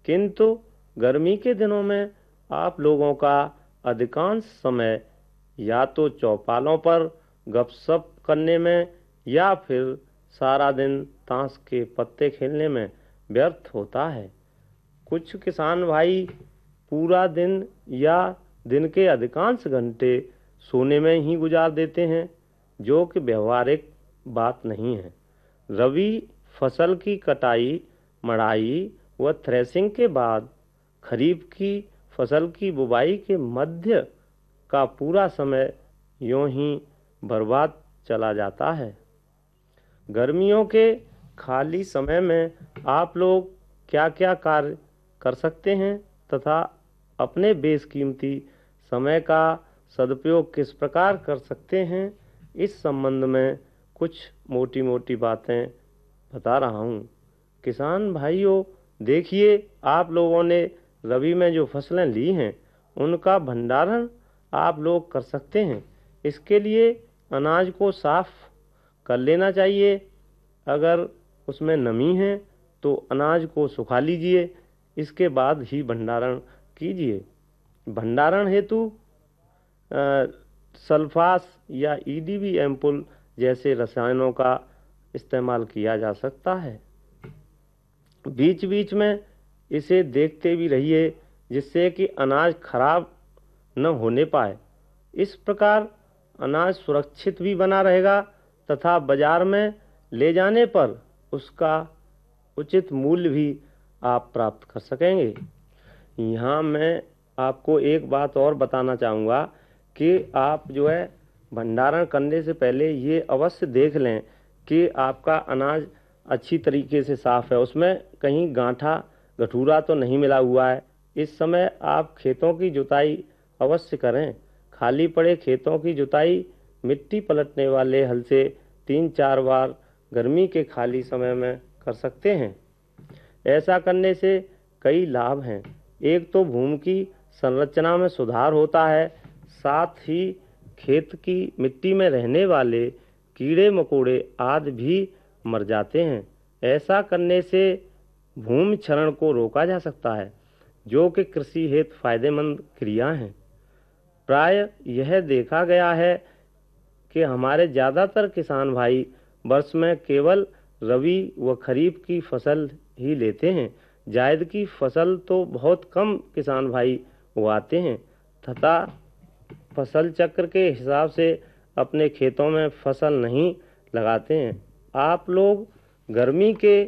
किंतु गर्मी के दिनों में आप लोगों का अधिकांश समय या तो चौपालों पर गपशप करने में या फिर सारा दिन ताश के पत्ते खेलने में व्यर्थ होता है। कुछ किसान भाई पूरा दिन या दिन के अधिकांश घंटे सोने में ही गुजार देते हैं, जो कि व्यवहारिक बात नहीं है। रबी फसल की कटाई, मढ़ाई व थ्रेसिंग के बाद खरीफ की फसल की बुवाई के मध्य का पूरा समय यूं ही बर्बाद चला जाता है। गर्मियों के खाली समय में आप लोग क्या क्या कार्य कर सकते हैं तथा अपने बेशकीमती समय का सदुपयोग किस प्रकार कर सकते हैं, इस संबंध में कुछ मोटी मोटी बातें बता रहा हूँ। किसान भाइयों, देखिए, आप लोगों ने रबी में जो फसलें ली हैं उनका भंडारण आप लोग कर सकते हैं। इसके लिए अनाज को साफ कर लेना चाहिए। अगर उसमें नमी है तो अनाज को सुखा लीजिए, इसके बाद ही भंडारण कीजिए। भंडारण हेतु सल्फास या ईडीबी एम्पुल जैसे रसायनों का इस्तेमाल किया जा सकता है। बीच बीच में इसे देखते भी रहिए जिससे कि अनाज खराब न होने पाए। इस प्रकार अनाज सुरक्षित भी बना रहेगा तथा बाजार में ले जाने पर उसका उचित मूल्य भी आप प्राप्त कर सकेंगे। यहाँ मैं आपको एक बात और बताना चाहूँगा कि आप जो है भंडारण करने से पहले ये अवश्य देख लें कि आपका अनाज अच्छी तरीके से साफ़ है, उसमें कहीं गांठा गठूरा तो नहीं मिला हुआ है। इस समय आप खेतों की जुताई अवश्य करें। खाली पड़े खेतों की जुताई मिट्टी पलटने वाले हल से 3-4 बार गर्मी के खाली समय में कर सकते हैं। ऐसा करने से कई लाभ हैं। एक तो भूमि की संरचना में सुधार होता है, साथ ही खेत की मिट्टी में रहने वाले कीड़े मकोड़े आदि भी मर जाते हैं। ऐसा करने से भूमि क्षरण को रोका जा सकता है, जो कि कृषि हेतु फायदेमंद क्रिया है। प्राय यह देखा गया है कि हमारे ज़्यादातर किसान भाई वर्ष में केवल रबी व खरीफ की फसल ही लेते हैं। जायद की फसल तो बहुत कम किसान भाई उगाते हैं तथा फसल चक्र के हिसाब से अपने खेतों में फसल नहीं लगाते हैं। आप लोग गर्मी के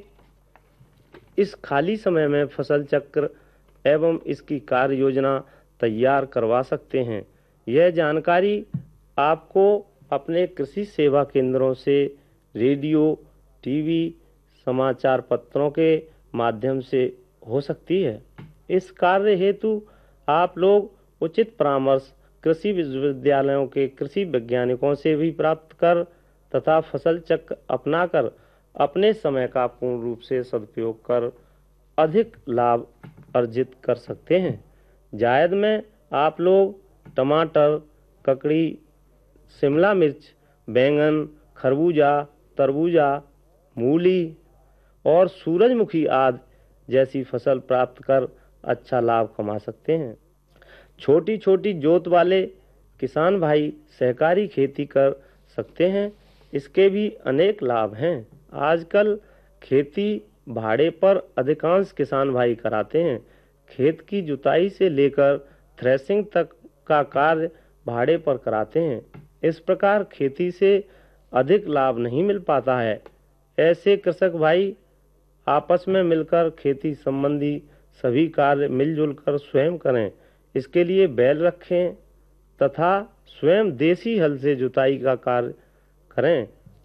इस खाली समय में फसल चक्र एवं इसकी कार्य योजना तैयार करवा सकते हैं। यह जानकारी आपको अपने कृषि सेवा केंद्रों से, रेडियो, टीवी, समाचार पत्रों के माध्यम से हो सकती है। इस कार्य हेतु आप लोग उचित परामर्श कृषि विश्वविद्यालयों के कृषि वैज्ञानिकों से भी प्राप्त कर तथा फसल चक्र अपनाकर अपने समय का पूर्ण रूप से सदुपयोग कर अधिक लाभ अर्जित कर सकते हैं। जायद में आप लोग टमाटर, ककड़ी, शिमला मिर्च, बैंगन, खरबूजा, तरबूजा, मूली और सूरजमुखी आदि जैसी फसल प्राप्त कर अच्छा लाभ कमा सकते हैं। छोटी छोटी जोत वाले किसान भाई सहकारी खेती कर सकते हैं। इसके भी अनेक लाभ हैं। आजकल खेती भाड़े पर अधिकांश किसान भाई कराते हैं। खेत की जुताई से लेकर थ्रेसिंग तक का कार्य भाड़े पर कराते हैं। इस प्रकार खेती से अधिक लाभ नहीं मिल पाता है। ऐसे कृषक भाई आपस में मिलकर खेती संबंधी सभी कार्य मिलजुल कर स्वयं करें। इसके लिए बैल रखें तथा स्वयं देसी हल से जुताई का कार्य करें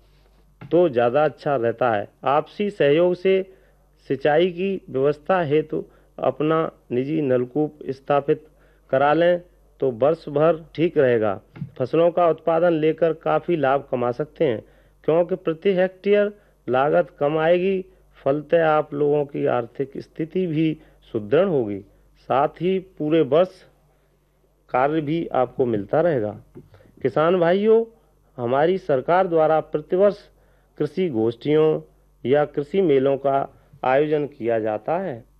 तो ज़्यादा अच्छा रहता है। आपसी सहयोग से सिंचाई की व्यवस्था हेतु अपना निजी नलकूप स्थापित करा लें तो वर्ष भर ठीक रहेगा। फसलों का उत्पादन लेकर काफ़ी लाभ कमा सकते हैं, क्योंकि प्रति हेक्टेयर लागत कम आएगी। फलतः आप लोगों की आर्थिक स्थिति भी सुदृढ़ होगी, साथ ही पूरे वर्ष कार्य भी आपको मिलता रहेगा। किसान भाइयों, हमारी सरकार द्वारा प्रतिवर्ष कृषि गोष्ठियों या कृषि मेलों का आयोजन किया जाता है।